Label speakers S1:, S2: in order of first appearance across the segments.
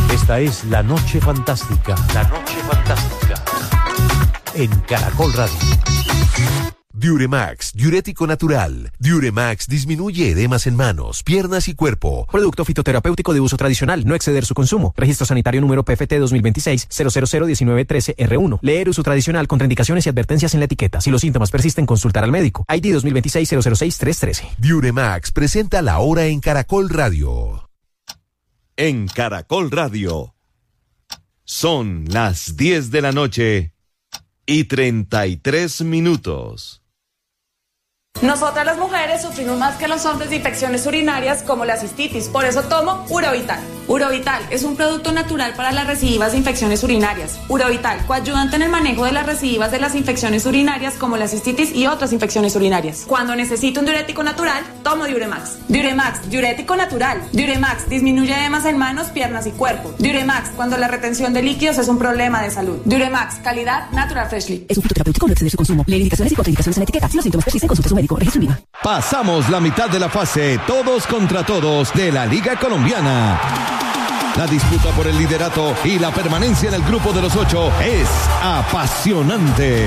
S1: Esta es La Noche Fantástica. La Noche Fantástica. En Caracol Radio.
S2: Diuremax, diurético natural. Diuremax disminuye edemas en manos, piernas y cuerpo.
S3: Producto fitoterapéutico de uso tradicional, no exceder su consumo. Registro sanitario número PFT 2026-0001913R1. Leer uso tradicional, contraindicaciones y advertencias en la etiqueta. Si los síntomas persisten, consultar al médico. ID 2026-006-313.
S2: Diuremax presenta La Hora en Caracol Radio.
S4: En Caracol Radio. Son las 10 de la noche y 33 minutos.
S5: Nosotras las mujeres sufrimos más que los hombres de infecciones urinarias como la cistitis, por eso tomo Urovital. Urovital es un producto natural para las recidivas de infecciones urinarias. Urovital, coayudante en el manejo de las recidivas de las infecciones urinarias como la cistitis y otras infecciones urinarias. Cuando necesito un diurético natural, tomo Diuremax. Diuremax, diurético natural. Diuremax, disminuye edemas en manos, piernas y cuerpo. Diuremax, cuando la retención de líquidos es un problema de salud. Diuremax, calidad Natural Freshly.
S6: Es un fitoterapéutico, no exceder su consumo. Leer indicaciones y contraindicaciones en la etiqueta. Si los síntomas persisten, consulte a su médico. Registro INVIMA.
S4: Pasamos la mitad de la fase, todos contra todos, de la Liga Colombiana. La disputa por el liderato y la permanencia en el grupo de los 8 es apasionante.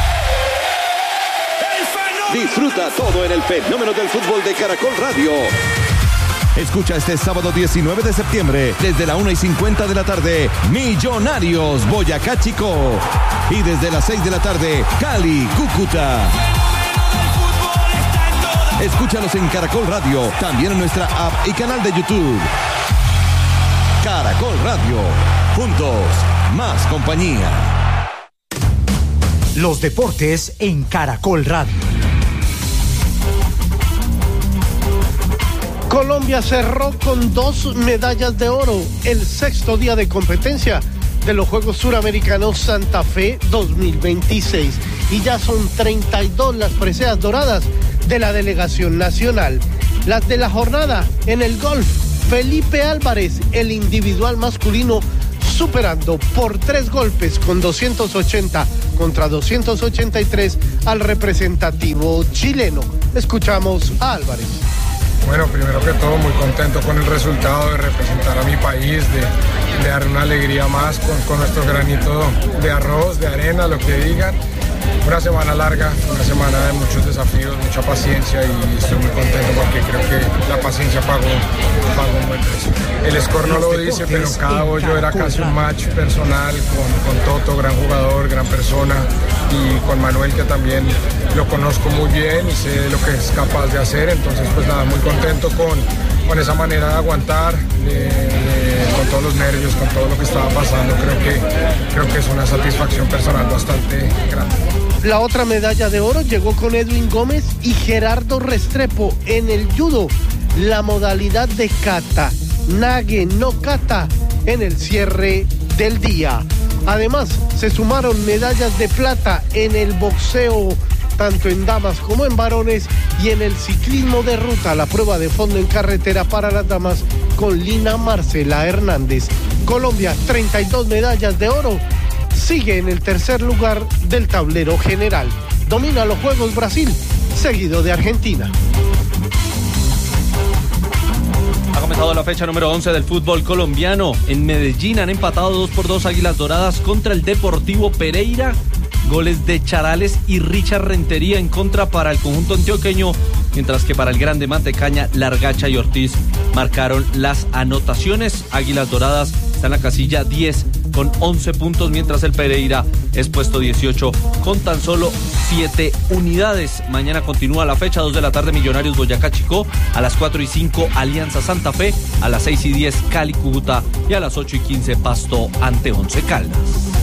S4: Disfruta todo en el fenómeno del fútbol de Caracol Radio. Escucha este sábado 19 de septiembre, desde la 1:50 de la tarde, Millonarios Boyacá Chicó. Y desde las 6 de la tarde, Cali Cúcuta. Escúchalos en Caracol Radio, también en nuestra app y canal de YouTube. Caracol Radio, juntos, más compañía.
S7: Los deportes en Caracol Radio.
S8: Colombia cerró con 2 medallas de oro, el 6º día de competencia de los Juegos Suramericanos Santa Fe 2026. Y ya son 32 las preseas doradas de la delegación nacional. Las de la jornada en el golf, Felipe Álvarez, el individual masculino, superando por 3 golpes con 280 contra 283 al representativo chileno. Escuchamos a Álvarez.
S9: Bueno, primero que todo, muy contento con el resultado de representar a mi país, de dar una alegría más con nuestro granito de arroz, de arena, lo que digan. Una semana larga, una semana de muchos desafíos, mucha paciencia, y estoy muy contento porque creo que la paciencia pagó un buen precio. El score no lo dice, pero cada hoyo era casi un match personal con Toto, gran jugador, gran persona, y con Manuel, que también lo conozco muy bien y sé lo que es capaz de hacer. Entonces, pues nada, muy contento con esa manera de aguantar, con todos los nervios, con todo lo que estaba pasando. Creo que es una satisfacción personal bastante grande.
S8: La otra medalla de oro llegó con Edwin Gómez y Gerardo Restrepo en el judo, la modalidad de kata, nage no kata, en el cierre del día. Además, se sumaron medallas de plata en el boxeo, tanto en damas como en varones, y en el ciclismo de ruta, la prueba de fondo en carretera para las damas con Lina Marcela Hernández. Colombia, 32 medallas de oro, sigue en el tercer lugar del tablero general. Domina los Juegos Brasil, seguido de Argentina.
S10: Ha comenzado la fecha número 11 del fútbol colombiano. En Medellín han empatado 2-2 Águilas Doradas contra el Deportivo Pereira. Goles de Charales y Richard Rentería en contra para el conjunto antioqueño, mientras que para el Grande Mantecaña, Largacha y Ortiz marcaron las anotaciones. Águilas Doradas está en la casilla 10 con 11 puntos, mientras el Pereira es puesto 18 con tan solo 7 unidades. Mañana continúa la fecha, 2 de la tarde Millonarios Boyacá Chicó, a las 4:05 Alianza Santa Fe, a las 6:10 Cali Cúcuta y a las 8:15 Pasto ante Once Caldas.